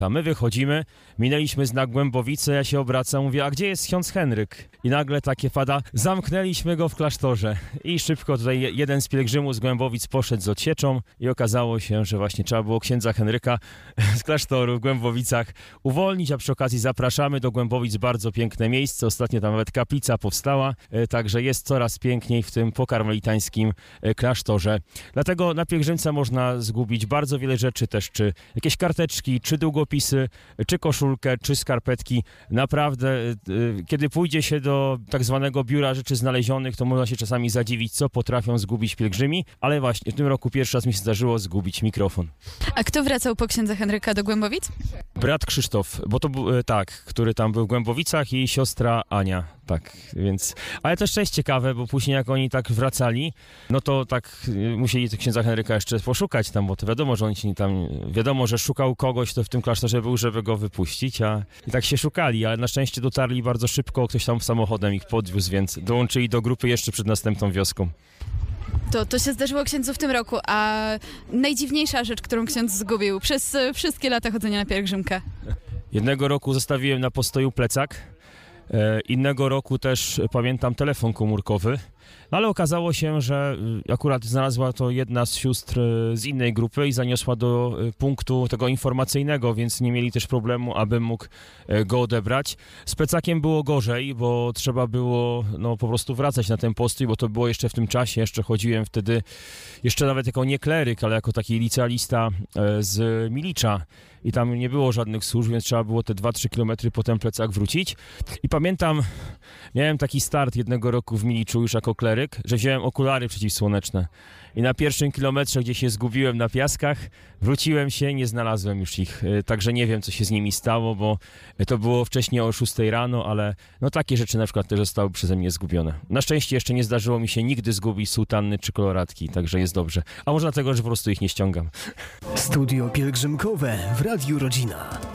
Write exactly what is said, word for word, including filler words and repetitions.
A my wychodzimy, minęliśmy znak Głębowice, ja się obracam, mówię, a gdzie jest ksiądz Henryk? I nagle takie pada, zamknęliśmy go w klasztorze. I szybko tutaj jeden z pielgrzymów z Głębowic poszedł z odsieczą i okazało się, że właśnie trzeba było księdza Henryka z klasztoru w Głębowicach uwolnić, a przy okazji zapraszamy do Głębowic, bardzo piękne miejsce, ostatnio tam nawet kaplica powstała, także jest coraz piękniej w tym pokarmelitańskim klasztorze. Dlatego na pielgrzymce można zgubić bardzo wiele rzeczy też, czy jakieś karteczki, czy długopisy, czy koszulkę, czy skarpetki. Naprawdę, kiedy pójdzie się do tak zwanego biura rzeczy znalezionych, to można się czasami zadziwić, co potrafią zgubić pielgrzymi, ale właśnie w tym roku pierwszy raz mi się zdarzyło zgubić mikrofon. A kto wracał po księdza Henryka do Głębowic? Brat Krzysztof, bo to był, tak, który tam był w Głębowicach i siostra Ania, tak, więc... Ale też jest ciekawe, bo później jak oni tak wracali, no to tak musieli księdza Henryka jeszcze poszukać tam, bo to wiadomo, że oni się tam... Wiadomo, że szukał kogoś, kto w tym klasztorze był, żeby go wypuścić, a i tak się szukali, ale na szczęście dotarli bardzo szybko, ktoś tam samochodem ich podwiózł, więc dołączyli do grupy jeszcze przed następną wioską. To, to się zdarzyło księdzu w tym roku, a najdziwniejsza rzecz, którą ksiądz zgubił przez wszystkie lata chodzenia na pielgrzymkę? Jednego roku zostawiłem na postoju plecak, e, innego roku też pamiętam telefon komórkowy, no ale okazało się, że akurat znalazła to jedna z sióstr z innej grupy i zaniosła do punktu tego informacyjnego, więc nie mieli też problemu, abym mógł go odebrać. Z plecakiem było gorzej, bo trzeba było no, po prostu wracać na ten postój, bo to było jeszcze w tym czasie, jeszcze chodziłem wtedy, jeszcze nawet jako nie kleryk, ale jako taki licealista z Milicza i tam nie było żadnych służb, więc trzeba było te dwa trzy kilometry po ten plecak wrócić. I pamiętam, miałem taki start jednego roku w Miliczu już jako kleryk, że wziąłem okulary przeciwsłoneczne i na pierwszym kilometrze, gdzie się zgubiłem na piaskach, wróciłem się, nie znalazłem już ich, także nie wiem, co się z nimi stało, bo to było wcześniej o szóstej rano, ale no takie rzeczy na przykład też zostały przeze mnie zgubione. Na szczęście jeszcze nie zdarzyło mi się nigdy zgubić sutanny czy koloratki, także jest dobrze. A może dlatego, że po prostu ich nie ściągam. Studio pielgrzymkowe w Radiu Rodzina.